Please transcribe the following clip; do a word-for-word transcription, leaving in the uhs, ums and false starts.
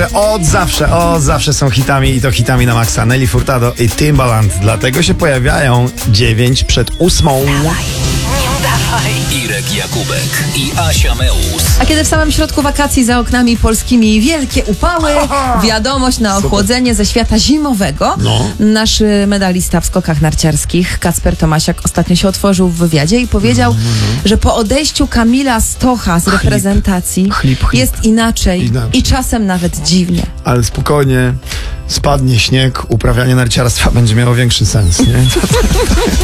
Od zawsze, od zawsze są hitami i to hitami na maksa. Nelly Furtado i Timbaland. Dlatego się pojawiają dziewięć przed ósmą. Irek Jakubek i Asia Meus. A kiedy w samym środku wakacji za oknami polskimi wielkie upały, wiadomość na ochłodzenie ze świata zimowego. No. Nasz medalista w skokach narciarskich Kacper Tomasiak ostatnio się otworzył w wywiadzie i powiedział, no, no, no. że po odejściu Kamila Stocha z reprezentacji Chlip, chlip. jest inaczej, Inaczej. i czasem nawet dziwnie. Ale spokojnie, spadnie śnieg, uprawianie narciarstwa będzie miało większy sens, nie?